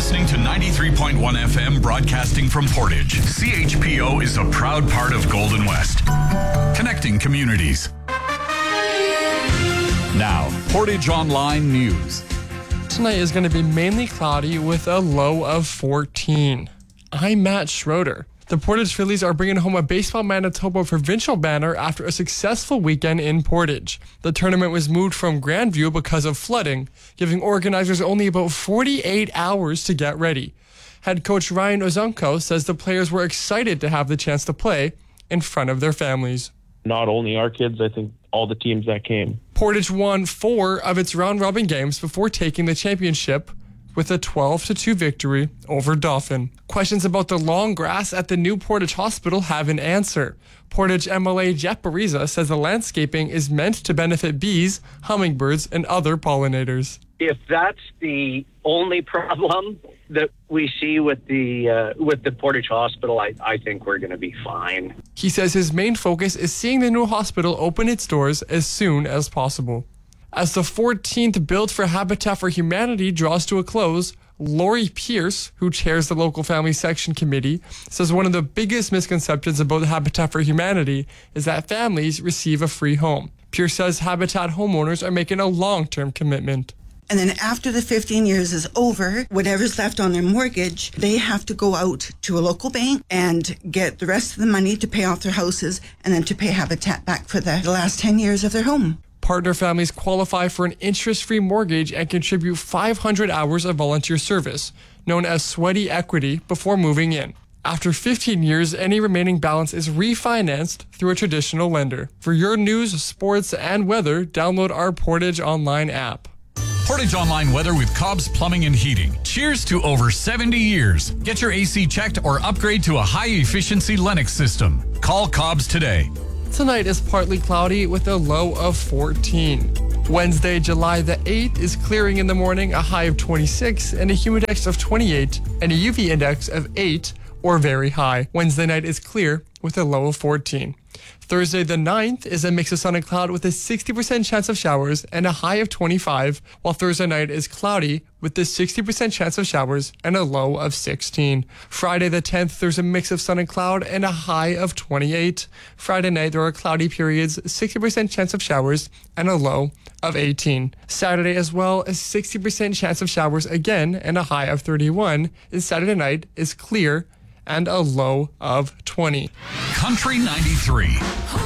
listening to 93.1 FM broadcasting from Portage. CHPO is a proud part of Golden West, connecting communities. Now, Portage Online News. Tonight is going to be mainly cloudy with a low of 14. I'm Matt Schroeder. The Portage Phillies are bringing home a Baseball Manitoba provincial banner after a successful weekend in Portage. The tournament was moved from Grandview because of flooding, giving organizers only about 48 hours to get ready. Head coach Ryan Ozunko says the players were excited to have the chance to play in front of their families. Not only our kids, I think all the teams that came. Portage won 4 of its round-robin games before taking the championship with a 12-2 victory over Dauphin. Questions about the long grass at the new Portage Hospital have an answer. Portage MLA Jeff Bariza says the landscaping is meant to benefit bees, hummingbirds, and other pollinators. If that's the only problem that we see with the Portage Hospital, I think we're going to be fine. He says his main focus is seeing the new hospital open its doors as soon as possible. As the 14th Build for Habitat for Humanity draws to a close, Lori Pierce, who chairs the local family section committee, says one of the biggest misconceptions about Habitat for Humanity is that families receive a free home. Pierce says Habitat homeowners are making a long-term commitment. And then after the 15 years is over, whatever's left on their mortgage, they have to go out to a local bank and get the rest of the money to pay off their houses and then to pay Habitat back for the last 10 years of their home. Partner families qualify for an interest-free mortgage and contribute 500 hours of volunteer service, known as Sweaty Equity, before moving in. After 15 years, any remaining balance is refinanced through a traditional lender. For your news, sports, and weather, download our Portage Online app. Portage Online weather with Cobb's Plumbing and Heating. Cheers to over 70 years. Get your AC checked or upgrade to a high-efficiency Lennox system. Call Cobb's today. Tonight is partly cloudy with a low of 14. Wednesday, July the 8th is clearing in the morning, a high of 26 and a humidex of 28 and a UV index of 8 or very high. Wednesday night is clear with a low of 14. Thursday the 9th is a mix of sun and cloud with a 60% chance of showers and a high of 25, while Thursday night is cloudy with a 60% chance of showers and a low of 16. Friday the 10th, there's a mix of sun and cloud and a high of 28. Friday night, there are cloudy periods, 60% chance of showers and a low of 18. Saturday as well, a 60% chance of showers again and a high of 31. And Saturday night is clear and a low of 20. Country 93.